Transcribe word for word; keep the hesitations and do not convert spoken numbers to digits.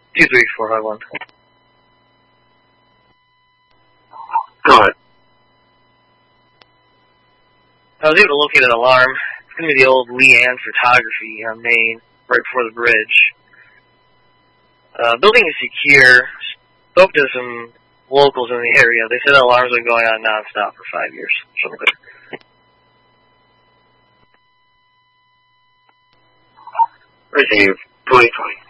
Two three four five one. Go ahead. I was able to locate an alarm. It's going to be the old Leanne Photography on Main, right before the bridge. Uh, building is secure. Spoke to some locals in the area. They said the alarms have been going on nonstop for five years. Receive twenty twenty.